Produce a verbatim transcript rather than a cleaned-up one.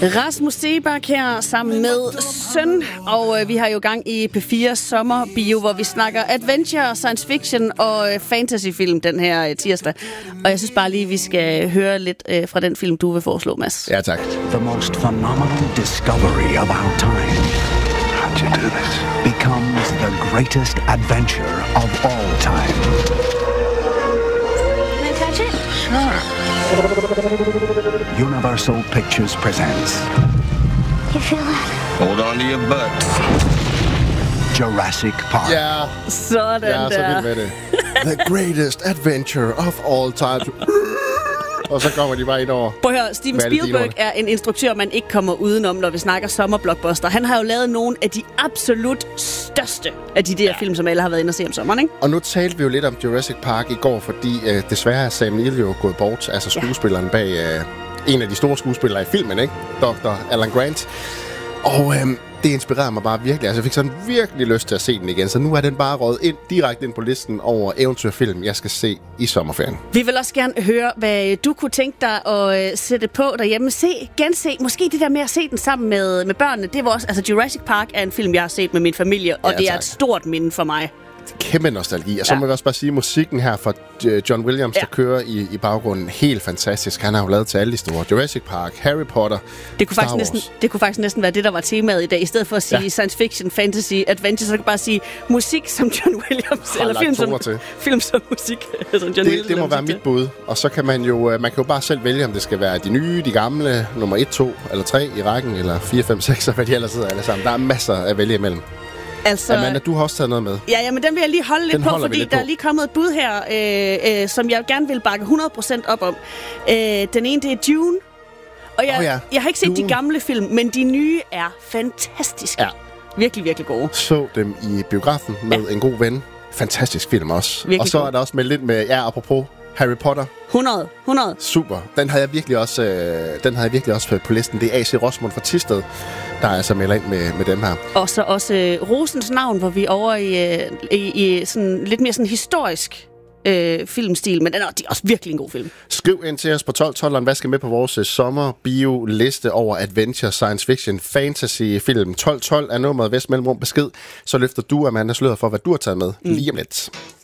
Rasmus Seebach her sammen med søn, og øh, vi har jo gang i P fire sommerbio, hvor vi snakker adventure, science fiction og øh, fantasyfilm den her øh, tirsdag. Og jeg synes bare lige, vi skal høre lidt øh, fra den film, du vil foreslå, Mads. Ja, tak. The most phenomenal discovery of our time. How'd you do this? Becomes the greatest adventure of all time. Can I touch it? Sure. Universal Pictures presents You feel that? Hold on to your butt. Jurassic Park. Ja, Sådan jeg er så der. vild med det. The greatest adventure of all time. Og så kommer de bare ind over. Prøv at høre, Steven Hvad er det, Spielberg dinoerne? er en instruktør, man ikke kommer udenom, når vi snakker sommerblockbuster. Han har jo lavet nogle af de absolut største af de der ja. film, som alle har været inde og se om sommeren, ikke? Og nu talte vi jo lidt om Jurassic Park i går, fordi øh, desværre er Sam Neill jo gået bort, altså skuespilleren bag øh, en af de store skuespillere i filmen, ikke? doktor Alan Grant. Og øh, det inspirerede mig bare virkelig. Altså jeg fik sådan virkelig lyst til at se den igen, så nu er den bare røget ind, direkte ind på listen over eventyrfilm, jeg skal se i sommerferien. Vi vil også gerne høre, hvad du kunne tænke dig at øh, sætte på derhjemme. Se, gense, måske det der med at se den sammen med, med børnene. Det var også, altså Jurassic Park er en film, jeg har set med min familie, og Ja, det er tak. et stort minde for mig. Kæmpe nostalgi. Og så Ja. må vi også bare sige, musikken her fra John Williams, Ja. der kører i, i baggrunden, helt fantastisk. Han har jo lavet til alle de store. Jurassic Park, Harry Potter, Det kunne, Star faktisk næsten, Wars. det kunne faktisk næsten være det, der var temaet i dag. I stedet for at sige Ja. science fiction, fantasy, adventure, så kan jeg bare sige musik som John Williams. Har eller lagt film som, toner til. film som musik. som John Det, Williams det må være musik mit bud. Og så kan man jo øh, man kan jo bare selv vælge, om det skal være de nye, de gamle, nummer et, to eller tre i rækken, eller fire, fem, seks, og hvad de ellers sidder alle sammen. Der er masser at vælge imellem. til. Altså, Amanda, du har også taget noget med. ja, ja, men den vil jeg lige holde lidt Den på, holder vi fordi lidt der på. er lige kommet et bud her, øh, øh, som jeg gerne vil bakke hundrede procent op om. Øh, den ene, det er Dune. Og jeg, Åh ja, jeg har ikke set Dune. de gamle film, men de nye er fantastiske. Ja. Virkelig, virkelig gode. Så dem i biografen med ja. en god ven. Fantastisk film også. Virkelig og så god. er der også med lidt med, ja, apropos Harry Potter. hundrede. hundrede. Super. Den havde jeg virkelig også, øh, den havde jeg virkelig også på listen. Det er A C Rosmund fra Thisted, der er altså melder ind med, med dem her. Og så også øh, Rosens navn, hvor vi er over i, øh, i, i sådan, lidt mere sådan historisk øh, filmstil, men den er, det er også virkelig en god film. Skriv ind til os på tolv tolv, hvad skal med på vores øh, sommer-bio-liste over adventure, science fiction, fantasy-film. tolv tolv er nummeret Vest Mellemrum besked. Så løfter du, Amanda, sløret for, hvad du har taget med mm. lige om lidt.